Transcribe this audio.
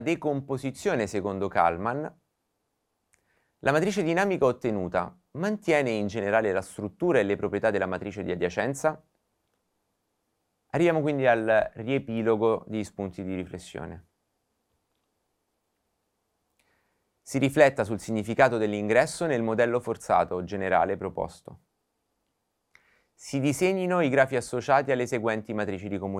decomposizione secondo Kalman, la matrice dinamica ottenuta mantiene in generale la struttura e le proprietà della matrice di adiacenza? Arriviamo quindi al riepilogo di spunti di riflessione. Si rifletta sul significato dell'ingresso nel modello forzato generale proposto. Si disegnino i grafi associati alle seguenti matrici di comunicazione.